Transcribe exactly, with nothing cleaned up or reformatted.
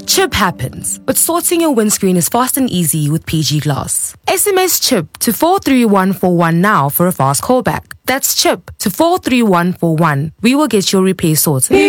Chip happens, but sorting your windscreen is fast and easy with P G Glass. S M S CHIP to four three one four one now for a fast callback. That's CHIP to four three one four one. We will get your repair sorted.